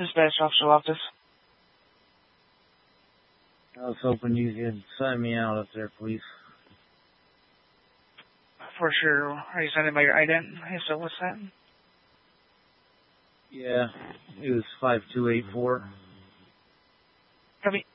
Dispatch Officer Loftus. I was hoping you could sign me out up there, please. For sure. Are you sending by your ident? Hey, so what's that? Yeah, it was 5284. Copy.